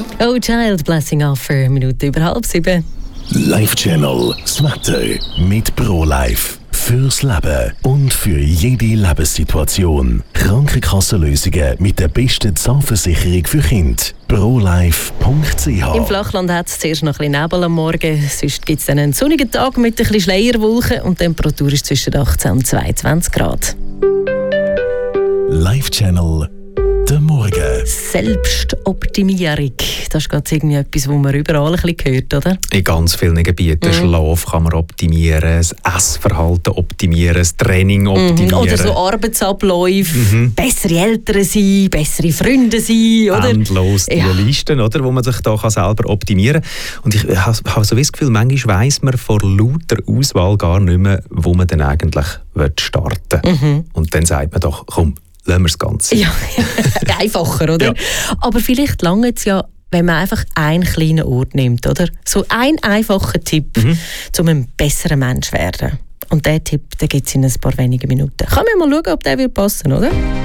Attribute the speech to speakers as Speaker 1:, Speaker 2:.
Speaker 1: Oh Child, Blessing Offer, Minute über 6:30.
Speaker 2: Live Channel, das Wetter mit ProLife. Fürs Leben und für jede Lebenssituation. Krankenkassenlösungen mit der besten Zahnversicherung für Kinder. ProLife.ch.
Speaker 1: Im Flachland hat es zuerst noch ein bisschen Nebel am Morgen. Sonst gibt es dann einen sonnigen Tag mit ein bisschen Schleierwolken und die Temperatur ist zwischen 18 und 22 Grad.
Speaker 2: Live Channel, der Morgen.
Speaker 1: Selbstoptimierung. Das ist gerade irgendwie etwas, was man überall ein bisschen hört, oder?
Speaker 3: In ganz vielen Gebieten. Schlaf kann man optimieren, das Essverhalten optimieren, das Training optimieren.
Speaker 1: Oder so Arbeitsabläufe, bessere Eltern sein, bessere Freunde sein, oder?
Speaker 3: Endlos die Listen, oder, wo man sich da selber optimieren kann. Und ich habe so das Gefühl, manchmal weiss man vor lauter Auswahl gar nicht mehr, wo man dann eigentlich starten will. Und dann sagt man doch, komm, lassen wir das Ganze.
Speaker 1: Ja, einfacher, oder? Ja. Aber vielleicht lange es ja, wenn man einfach einen kleinen Ort nimmt, oder? So ein einfacher Tipp, um ein besserer Mensch zu werden. Und diesen Tipp gibt es in ein paar wenigen Minuten. Können wir mal schauen, ob der passen wird, oder?